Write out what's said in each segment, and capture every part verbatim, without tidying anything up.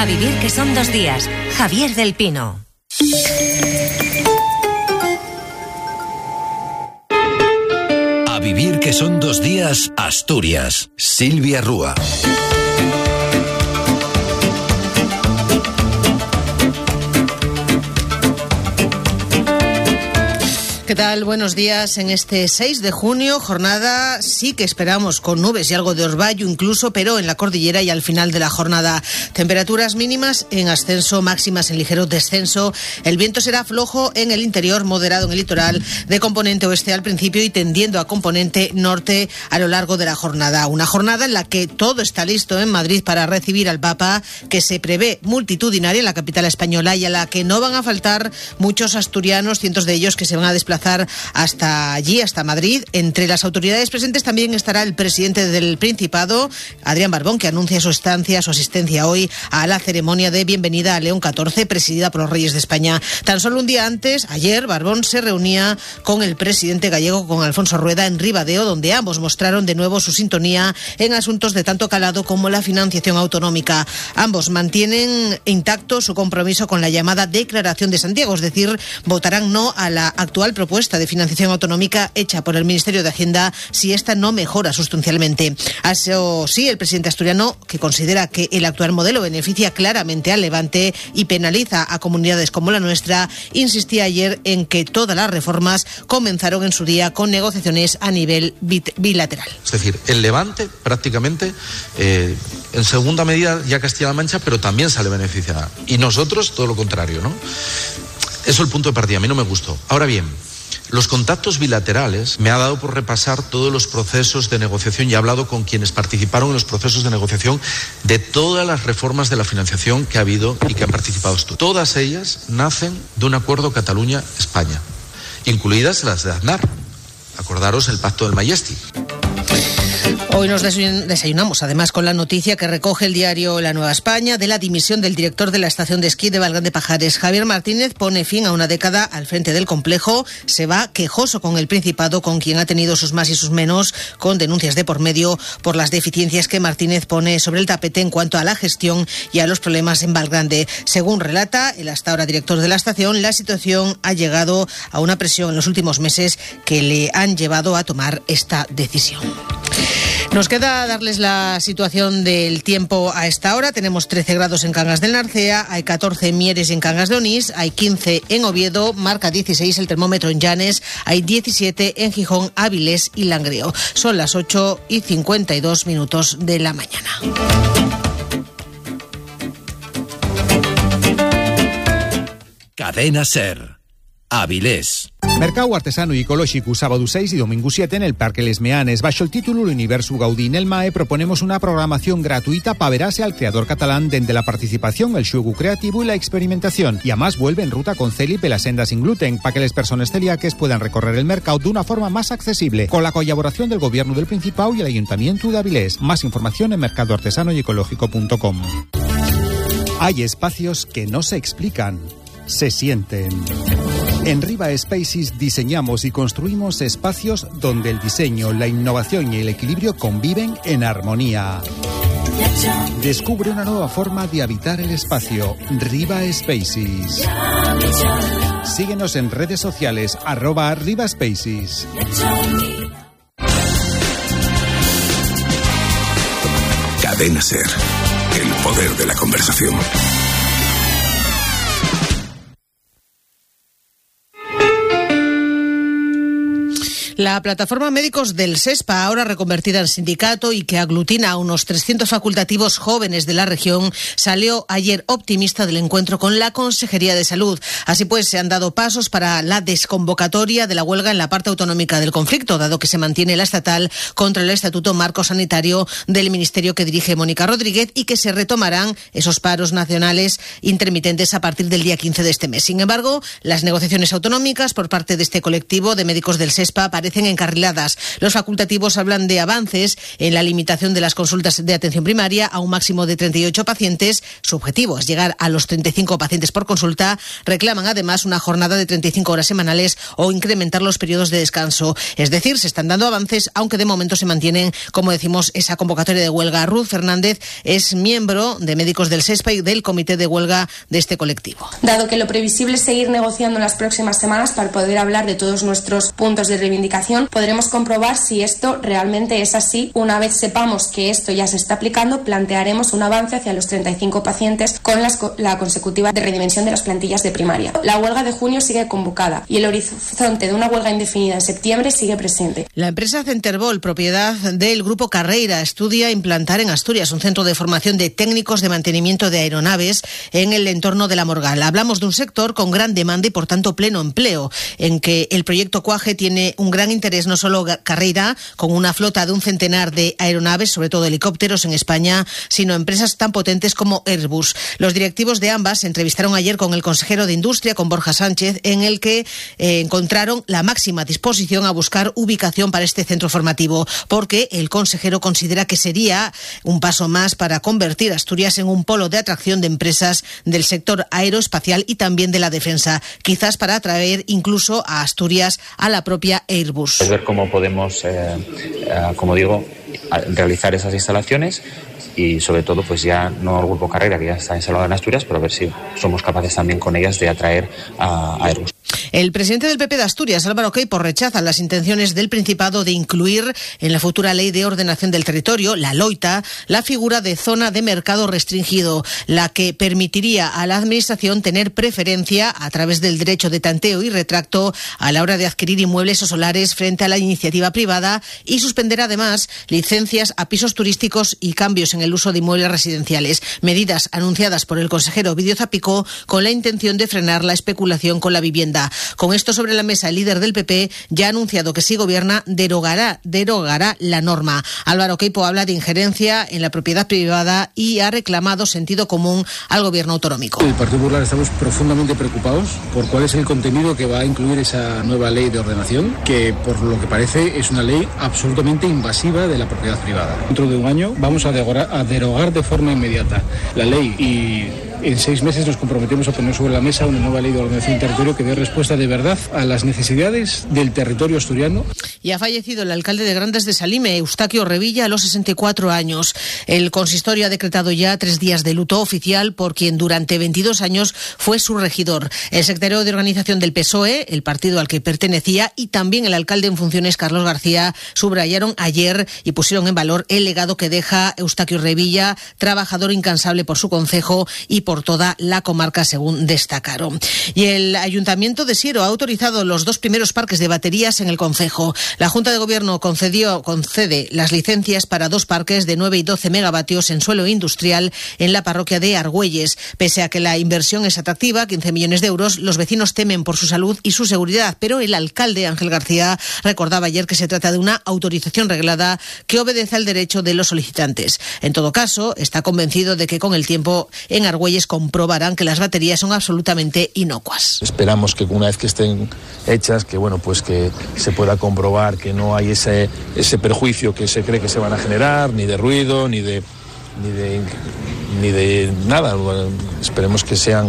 A vivir que son dos días. Javier del Pino. A vivir que son dos días, Asturias. Silvia Rúa. ¿Qué tal? Buenos días. En este seis de junio, jornada sí que esperamos con nubes y algo de orvallo incluso, pero en la cordillera y al final de la jornada. Temperaturas mínimas en ascenso, máximas en ligero descenso. El viento será flojo en el interior, moderado en el litoral, de componente oeste al principio y tendiendo a componente norte a lo largo de la jornada. Una jornada en la que todo está listo en Madrid para recibir al Papa, que se prevé multitudinaria en la capital española y a la que no van a faltar muchos asturianos, cientos de ellos que se van a desplazar hasta allí, hasta Madrid. Entre las autoridades presentes también estará el presidente del Principado, Adrián Barbón, que anuncia su estancia, su asistencia hoy a la ceremonia de bienvenida a León catorce, presidida por los Reyes de España. Tan solo un día antes, ayer, Barbón se reunía con el presidente gallego, con Alfonso Rueda, en Ribadeo, donde ambos mostraron de nuevo su sintonía en asuntos de tanto calado como la financiación autonómica. Ambos mantienen intacto su compromiso con la llamada Declaración de Santiago, es decir, votarán no a la actual propuesta propuesta de financiación autonómica hecha por el Ministerio de Hacienda si esta no mejora sustancialmente. Eso sí, el presidente asturiano, que considera que el actual modelo beneficia claramente al Levante y penaliza a comunidades como la nuestra, insistía ayer en que todas las reformas comenzaron en su día con negociaciones a nivel bilateral. Es decir, el Levante prácticamente eh, en segunda medida ya Castilla-La Mancha, pero también sale beneficiada. Y nosotros todo lo contrario, ¿no? Eso es el punto de partida, a mí no me gustó. Ahora bien, los contactos bilaterales me ha dado por repasar todos los procesos de negociación y he hablado con quienes participaron en los procesos de negociación de todas las reformas de la financiación que ha habido y que han participado. Todas ellas nacen de un acuerdo Cataluña-España, incluidas las de Aznar. Acordaros el pacto del Majestic. Hoy nos desayunamos además con la noticia que recoge el diario La Nueva España de la dimisión del director de la estación de esquí de Valgrán de Pajares. Javier Martínez pone fin a una década al frente del complejo. Se va quejoso con el Principado, con quien ha tenido sus más y sus menos, con denuncias de por medio por las deficiencias que Martínez pone sobre el tapete en cuanto a la gestión y a los problemas en Valgrande. Según relata el hasta ahora director de la estación, la situación ha llegado a una presión en los últimos meses que le han llevado a tomar esta decisión. Nos queda darles la situación del tiempo a esta hora. Tenemos trece grados en Cangas del Narcea, hay catorce en Mieres y en Cangas de Onís, hay quince en Oviedo, marca dieciséis el termómetro en Llanes, hay diecisiete en Gijón, Avilés y Langreo. Son las ocho y cincuenta y dos minutos de la mañana. Cadena Ser. Avilés. Mercado artesano y ecológico, sábado seis y domingo siete en el Parque Les Meanes. Bajo el título L'Universo Gaudí en el M A E proponemos una programación gratuita para verase al creador catalán desde la participación, el juego creativo y la experimentación. Y además vuelve en ruta con Celipe la senda sin gluten para que las personas celíacas puedan recorrer el mercado de una forma más accesible, con la colaboración del Gobierno del Principado y el Ayuntamiento de Avilés. Más información en mercado artesano y ecológico punto com. Hay espacios que no se explican, se sienten. En Riva Spaces diseñamos y construimos espacios donde el diseño, la innovación y el equilibrio conviven en armonía. Descubre una nueva forma de habitar el espacio. Riva Spaces. Síguenos en redes sociales, arroba Riva Spaces. Cadena Ser. El poder de la conversación. La plataforma Médicos del SESPA, ahora reconvertida en sindicato y que aglutina a unos trescientos facultativos jóvenes de la región, salió ayer optimista del encuentro con la Consejería de Salud. Así pues, se han dado pasos para la desconvocatoria de la huelga en la parte autonómica del conflicto, dado que se mantiene la estatal contra el Estatuto Marco Sanitario del Ministerio que dirige Mónica Rodríguez y que se retomarán esos paros nacionales intermitentes a partir del día quince de este mes. Sin embargo, las negociaciones autonómicas por parte de este colectivo de médicos del SESPA parecen parecen encarriladas. Los facultativos hablan de avances en la limitación de las consultas de atención primaria a un máximo de treinta y ocho pacientes. Su objetivo es llegar a los treinta y cinco pacientes por consulta. Reclaman además una jornada de treinta y cinco horas semanales o incrementar los periodos de descanso. Es decir, se están dando avances, aunque de momento se mantienen, como decimos, esa convocatoria de huelga. Ruth Fernández es miembro de médicos del SESPA y del comité de huelga de este colectivo. Dado que lo previsible es seguir negociando en las próximas semanas para poder hablar de todos nuestros puntos de reivindicación, podremos comprobar si esto realmente es así. Una vez sepamos que esto ya se está aplicando, plantearemos un avance hacia los treinta y cinco pacientes con las, la consecutiva de redimensión de las plantillas de primaria. La huelga de junio sigue convocada y el horizonte de una huelga indefinida en septiembre sigue presente. La empresa Centerbol, propiedad del grupo Carreira, estudia implantar en Asturias un centro de formación de técnicos de mantenimiento de aeronaves en el entorno de la Morgal. Hablamos de un sector con gran demanda y por tanto pleno empleo, en que el proyecto Cuaje tiene un gran interés no solo Carreira, con una flota de un centenar de aeronaves, sobre todo helicópteros en España, sino empresas tan potentes como Airbus. Los directivos de ambas se entrevistaron ayer con el consejero de Industria, con Borja Sánchez, en el que eh, encontraron la máxima disposición a buscar ubicación para este centro formativo, porque el consejero considera que sería un paso más para convertir Asturias en un polo de atracción de empresas del sector aeroespacial y también de la defensa, quizás para atraer incluso a Asturias a la propia Airbus. Es ver cómo podemos, eh, eh, como digo, realizar esas instalaciones y sobre todo pues ya no el Grupo Carreira, que ya está instalado en Asturias, pero a ver si somos capaces también con ellas de atraer a, a Airbus. El presidente del P P de Asturias, Álvaro Queipo, rechaza las intenciones del Principado de incluir en la futura Ley de Ordenación del Territorio, la LOITA, la figura de zona de mercado restringido, la que permitiría a la Administración tener preferencia a través del derecho de tanteo y retracto a la hora de adquirir inmuebles o solares frente a la iniciativa privada y suspender además licencias a pisos turísticos y cambios en el uso de inmuebles residenciales. Medidas anunciadas por el consejero Ovidio Zapico con la intención de frenar la especulación con la vivienda. Con esto sobre la mesa, el líder del P P ya ha anunciado que si gobierna derogará, derogará la norma. Álvaro Queipo habla de injerencia en la propiedad privada y ha reclamado sentido común al gobierno autonómico. El Partido Popular estamos profundamente preocupados por cuál es el contenido que va a incluir esa nueva ley de ordenación, que por lo que parece es una ley absolutamente invasiva de la propiedad privada. Dentro de un año vamos a derogar, a derogar de forma inmediata la ley y en seis meses nos comprometemos a poner sobre la mesa una nueva ley de ordenación del territorio que dé respuesta de verdad a las necesidades del territorio asturiano. Y ha fallecido el alcalde de Grandes de Salime, Eustaquio Revilla, a los sesenta y cuatro años. El consistorio ha decretado ya tres días de luto oficial por quien durante veintidós años fue su regidor. El secretario de organización del P S O E, el partido al que pertenecía, y también el alcalde en funciones, Carlos García, subrayaron ayer y pusieron en valor el legado que deja Eustaquio Revilla, trabajador incansable por su concejo y por toda la comarca, según destacaron. Y el Ayuntamiento de Siero ha autorizado los dos primeros parques de baterías en el concejo. La Junta de Gobierno concedió, concede las licencias para dos parques de nueve y doce megavatios en suelo industrial en la parroquia de Argüelles. Pese a que la inversión es atractiva, quince millones de euros, los vecinos temen por su salud y su seguridad, pero el alcalde, Ángel García, recordaba ayer que se trata de una autorización reglada que obedece al derecho de los solicitantes. En todo caso, está convencido de que con el tiempo en Argüelles comprobarán que las baterías son absolutamente inocuas. Esperamos que una vez que estén hechas, que bueno, pues que se pueda comprobar que no hay ese, ese perjuicio que se cree que se van a generar, ni de ruido, ni de ni de ni de nada. Bueno, esperemos que sean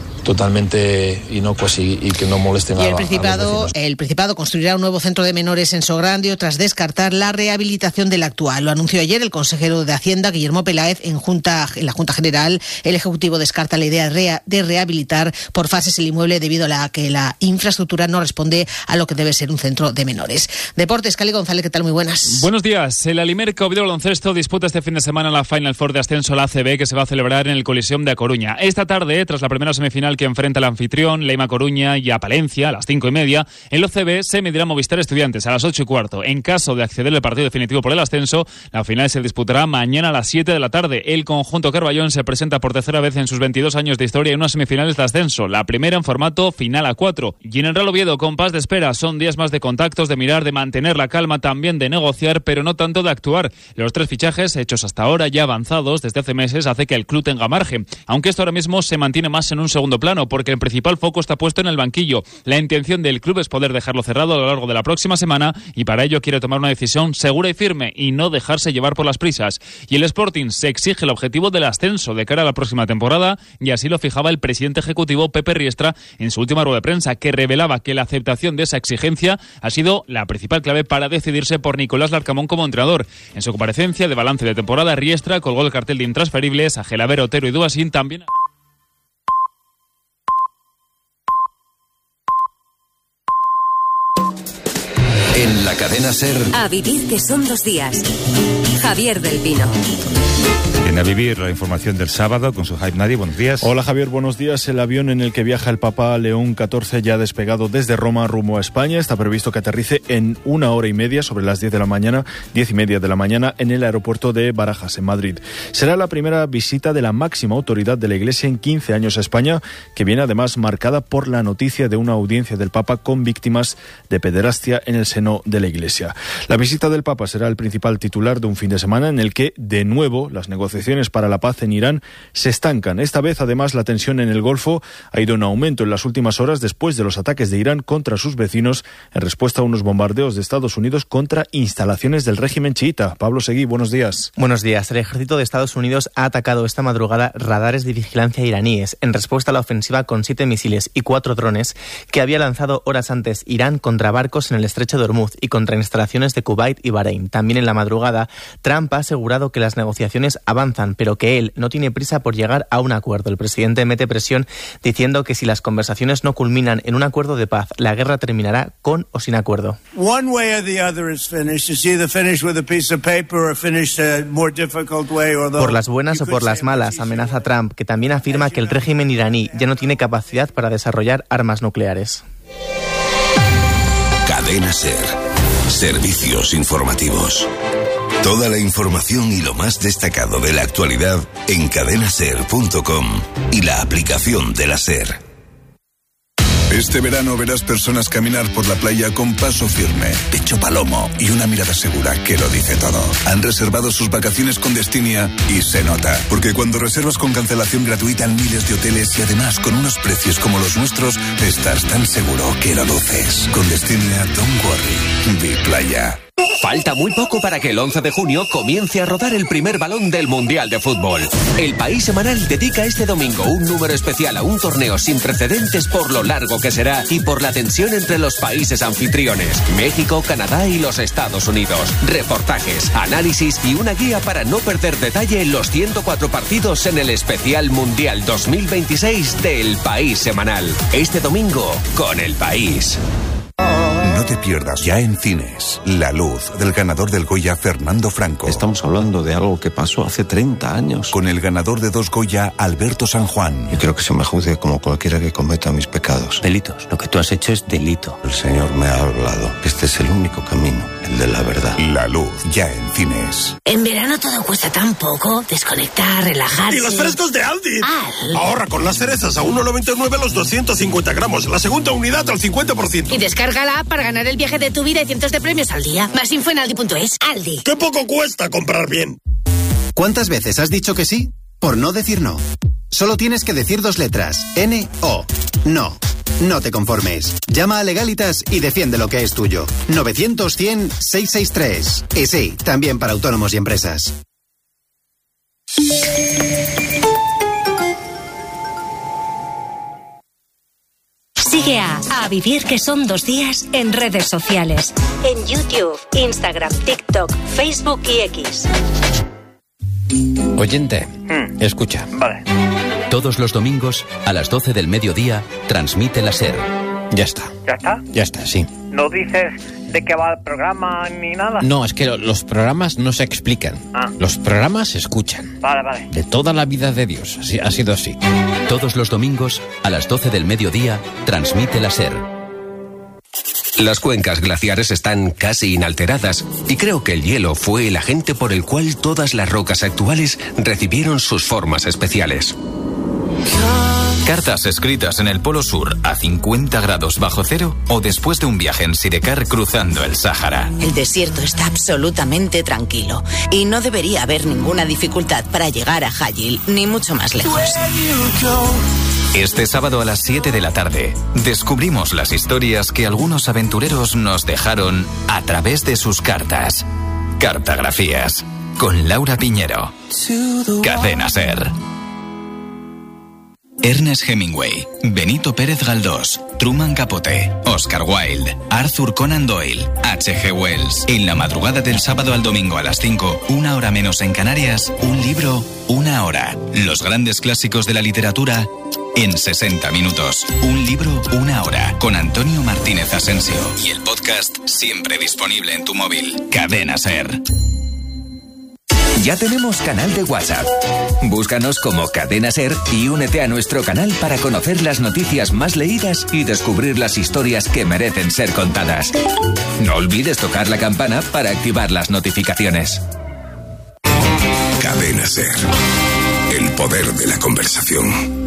totalmente inocuos y, y que no molesten y el a, Principado, a los el Principado construirá un nuevo centro de menores en Sograndio tras descartar la rehabilitación del actual. Lo anunció ayer el consejero de Hacienda, Guillermo Peláez, en, junta, en la Junta General. El Ejecutivo descarta la idea de, de rehabilitar por fases el inmueble debido a la que la infraestructura no responde a lo que debe ser un centro de menores. Deportes, Cali González, ¿qué tal? Muy buenas. Buenos días. El Alimerca Oviedo Baloncesto disputa este fin de semana la Final Four de ascenso a la A C B, que se va a celebrar en el Coliseum de A Coruña. Esta tarde, tras la primera semifinal que enfrenta al anfitrión, Leima Coruña, y a Palencia, a las cinco y media, en el O C B se medirá Movistar Estudiantes a las ocho y cuarto. En caso de acceder al partido definitivo por el ascenso, la final se disputará mañana a las siete de la tarde. El conjunto carballón se presenta por tercera vez en sus veintidós años de historia en unas semifinales de ascenso, la primera en formato final a cuatro. Y en el Real Oviedo, con paz de espera, son días más de contactos, de mirar, de mantener la calma, también de negociar, pero no tanto de actuar. Los tres fichajes hechos hasta ahora, ya avanzados desde hace meses, hace que el club tenga margen, aunque esto ahora mismo se mantiene más en un segundo plano. plano, porque el principal foco está puesto en el banquillo. La intención del club es poder dejarlo cerrado a lo largo de la próxima semana y para ello quiere tomar una decisión segura y firme y no dejarse llevar por las prisas. Y el Sporting se exige el objetivo del ascenso de cara a la próxima temporada y así lo fijaba el presidente ejecutivo Pepe Riestra en su última rueda de prensa, que revelaba que la aceptación de esa exigencia ha sido la principal clave para decidirse por Nicolás Larcamón como entrenador. En su comparecencia de balance de temporada, Riestra colgó el cartel de intransferibles a Gelabert, Otero y Dubasín también. En la cadena SER. A vivir que son dos días. Javier del Pino. En A Vivir, la información del sábado con su Hype Nadi. Buenos días. Hola Javier, buenos días. El avión en el que viaja el Papa León catorce ya ha despegado desde Roma rumbo a España. Está previsto que aterrice en una hora y media, sobre las diez de la mañana, diez y media de la mañana, en el aeropuerto de Barajas, en Madrid. Será la primera visita de la máxima autoridad de la Iglesia en quince años a España, que viene además marcada por la noticia de una audiencia del Papa con víctimas de pederastia en el seno de la Iglesia. La visita del Papa será el principal titular de un fin de semana en el que, de nuevo, las negociaciones para la paz en Irán se estancan. Esta vez, además, la tensión en el Golfo ha ido en aumento en las últimas horas después de los ataques de Irán contra sus vecinos en respuesta a unos bombardeos de Estados Unidos contra instalaciones del régimen chiita. Pablo Seguí, buenos días. Buenos días. El ejército de Estados Unidos ha atacado esta madrugada radares de vigilancia iraníes en respuesta a la ofensiva con siete misiles y cuatro drones que había lanzado horas antes Irán contra barcos en el estrecho de Hormuz y contra instalaciones de Kuwait y Bahrein. También en la madrugada, Trump ha asegurado que las negociaciones avanzan, pero que él no tiene prisa por llegar a un acuerdo. El presidente mete presión diciendo que si las conversaciones no culminan en un acuerdo de paz, la guerra terminará con o sin acuerdo. One way or the other is finished. It's either finished with a piece of paper or finished a more difficult way. Por las buenas o por las malas, amenaza Trump, que también afirma que el régimen iraní ya no tiene capacidad para desarrollar armas nucleares. Cadena SER. Servicios informativos. Toda la información y lo más destacado de la actualidad en cadena ser punto com y la aplicación de la SER. Este verano verás personas caminar por la playa con paso firme, pecho palomo y una mirada segura que lo dice todo. Han reservado sus vacaciones con Destinia y se nota, porque cuando reservas con cancelación gratuita en miles de hoteles y además con unos precios como los nuestros, estás tan seguro que lo luces. Con Destinia, don't worry, vi playa. Falta muy poco para que el once de junio comience a rodar el primer balón del Mundial de Fútbol. El País Semanal dedica este domingo un número especial a un torneo sin precedentes por lo largo que será y por la tensión entre los países anfitriones, México, Canadá y los Estados Unidos. Reportajes, análisis y una guía para no perder detalle en los ciento cuatro partidos en el especial Mundial dos mil veintiséis del País Semanal. Este domingo con El País. No te pierdas ya en cines La Luz, del ganador del Goya Fernando Franco. Estamos hablando de algo que pasó hace treinta años. Con el ganador de dos Goya, Alberto San Juan. Yo quiero que se me juzgue como cualquiera que cometa mis pecados. Delitos. Lo que tú has hecho es delito. El Señor me ha hablado. Este es el único camino, el de la verdad. La Luz, ya en cines. En verano todo cuesta tan poco. Desconectar, relajarse. ¡Y los frescos de Aldi! Al. Ahorra con las cerezas a uno noventa y nueve los doscientos cincuenta gramos. La segunda unidad al cincuenta por ciento. Y descarga la app para ganar el viaje de tu vida y cientos de premios al día. Más info en aldi punto es. Aldi. ¡Qué poco cuesta comprar bien! ¿Cuántas veces has dicho que sí por no decir no? Solo tienes que decir dos letras. N O. No. No te conformes. Llama a Legalitas y defiende lo que es tuyo. novecientos cien seiscientos sesenta y tres. Y sí, también para autónomos y empresas. Sigue a A Vivir que son dos días en redes sociales. En YouTube, Instagram, TikTok, Facebook y X. Oyente, hmm. escucha. Vale. Todos los domingos, a las doce del mediodía, transmite la SER. Ya está. ¿Ya está? Ya está, sí. ¿No dices de qué va el programa ni nada? No, es que los programas no se explican. Ah. Los programas se escuchan. Vale, vale. De toda la vida de Dios. Así, ha sido así. Todos los domingos, a las doce del mediodía, transmite la SER. Las cuencas glaciares están casi inalteradas y creo que el hielo fue el agente por el cual todas las rocas actuales recibieron sus formas especiales. Cartas escritas en el Polo Sur a cincuenta grados bajo cero o después de un viaje en Sidecar cruzando el Sáhara. El desierto está absolutamente tranquilo y no debería haber ninguna dificultad para llegar a Hajil, ni mucho más lejos. Este sábado a las siete de la tarde, descubrimos las historias que algunos aventureros nos dejaron a través de sus cartas. Cartografías, con Laura Piñero. Cadena SER. Ernest Hemingway, Benito Pérez Galdós, Truman Capote, Oscar Wilde, Arthur Conan Doyle, H G Wells. En la madrugada del sábado al domingo a las cinco, una hora menos en Canarias, un libro, una hora. Los grandes clásicos de la literatura en sesenta minutos. Un libro, una hora. Con Antonio Martínez Asensio. Y el podcast siempre disponible en tu móvil. Cadena SER. Ya tenemos canal de WhatsApp. Búscanos como Cadena SER y únete a nuestro canal para conocer las noticias más leídas y descubrir las historias que merecen ser contadas. No olvides tocar la campana para activar las notificaciones. Cadena SER. El poder de la conversación.